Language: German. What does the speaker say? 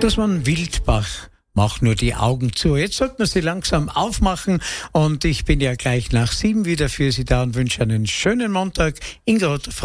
dass man Wildbach mach nur die Augen zu. Jetzt sollten wir sie langsam aufmachen und ich bin ja gleich nach 7 wieder für Sie da und wünsche einen schönen Montag. Ingrid